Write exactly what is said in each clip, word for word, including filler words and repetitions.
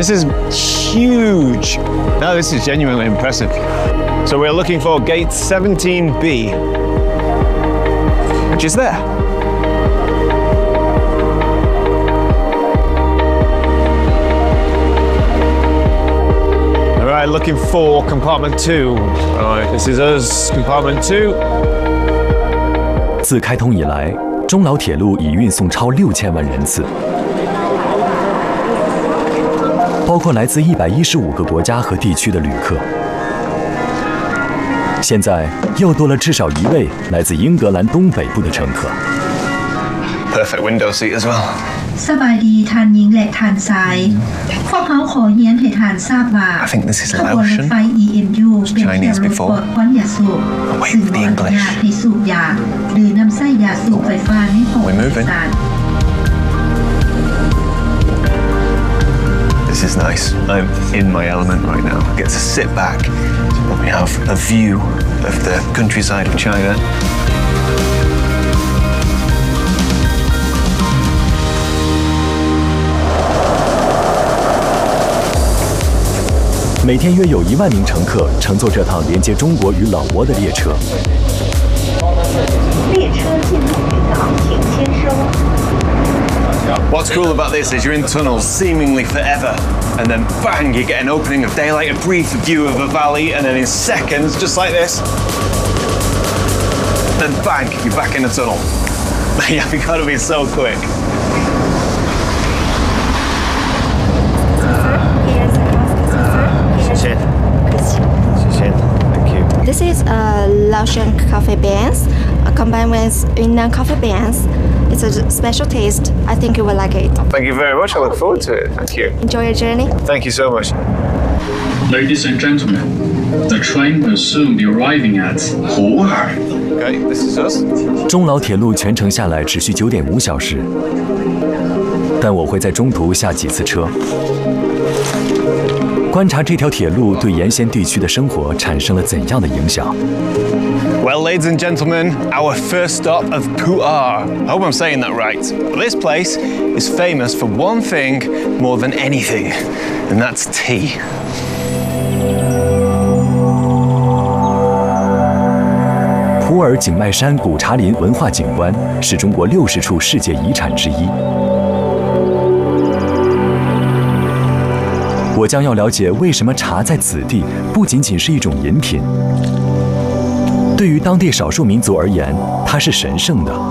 This is huge. No, this is genuinely impressive. So we're looking for gate seventeen B, which is there. All right, looking for compartment two. All right, this is us, compartment two. 自开通以来，中老铁路已运送超六千万人次，包括来自一百一十五个国家和地区的旅客。现在又多了至少一位来自英格兰东北部的乘客。 Perfect window seat as well. สบายดีทานหญิงและทานชายพวกเขาขอเฮียนให้ทานทราบว่าขบวนรถไฟ อี เอ็ม ยู เป็นแค่รถควันยาสูบซึ่งบ่อนุญาตให้สูบยาหรือนำไส้ยาสูบไฟฟ้าในห้องโดยสาร This is nice. I'm in my element right now. I get to sit back and we have a view of the countryside of China. 每天约有一万名乘客乘坐这趟连接中国与老挝的列车。 列车进入轨道，请签收。 What's cool about this is you're in tunnels seemingly forever, and then bang, you get an opening of daylight, a brief view of a valley, and then in seconds, just like this, then bang, you're back in the tunnel. Yeah, we gotta be so quick. This is a Laotian coffee beans, combined with Yunnan coffee beans. It's a special taste. I think you will like it. Thank you very much. I look forward to it. Thank you. Enjoy your journey. Thank you so much. Ladies and gentlemen, the train will soon be arriving at Pu'er. Okay, this is us. 中老铁路全程下来只需九点五小时，但我会在中途下几次车，观察这条铁路对沿线地区的生活产生了怎样的影响。 Well, ladies and gentlemen, our first stop of Pu'er. I hope I'm saying that right. But this place is famous for one thing more than anything, and that's tea. 普洱景迈山古茶林文化景观是中国六十处世界遗产之一。我将要了解为什么茶在此地不仅仅是一种饮品。 对于当地少数民族而言，它是神圣的。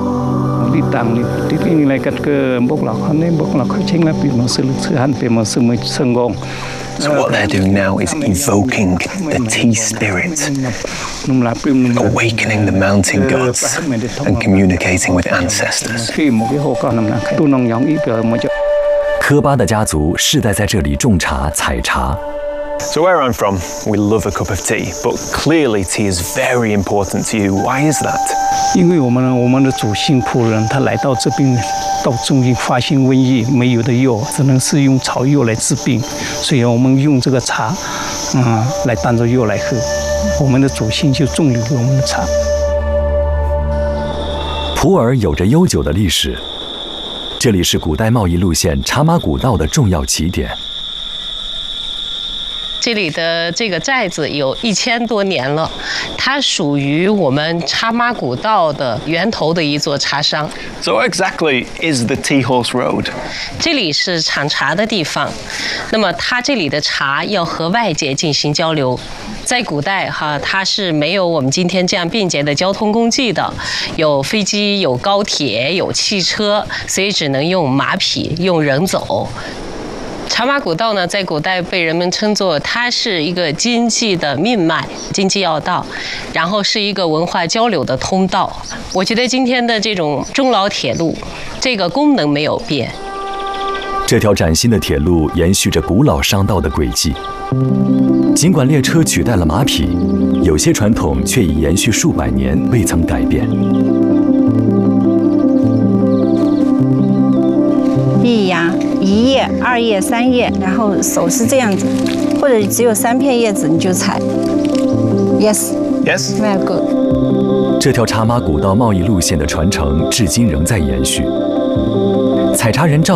So what they're doing now is evoking the tea spirit, awakening the mountain gods, and communicating with ancestors. 科巴的家族世代在这里种茶、采茶。 So where I'm from, we love a cup of tea, but clearly tea is very important to you. Why is that? 因为我们我们的祖先仆人他来到这边，到中间发现瘟疫，没有的药，只能是用草药来治病，所以我们用这个茶，嗯，来当做药来喝。我们的祖先就种留给我们的茶。 普洱有着悠久的历史，这里是古代贸易路线茶马古道的重要起点。 这里的这个寨子有一千多年了，它属于我们茶马古道的源头的一座茶商。 So what exactly is the Tea Horse Road? 这里是产茶的地方，那么它这里的茶要和外界进行交流。在古代哈，它是没有我们今天这样便捷的交通工具的，有飞机、有高铁、有汽车，所以只能用马匹、用人走。 茶马古道呢，在古代被人们称作它是一个经济的命脉、经济要道，然后是一个文化交流的通道。我觉得今天的这种中老铁路，这个功能没有变。 这条崭新的铁路延续着古老商道的轨迹，尽管列车取代了马匹，有些传统却已延续数百年未曾改变。 一芽。 一叶、二叶、三叶，然后手是这样子，或者只有三片叶子你就采。Yes. Yes. Very good. 这条茶马古道贸易路线的传承至今仍在延续。采茶人赵。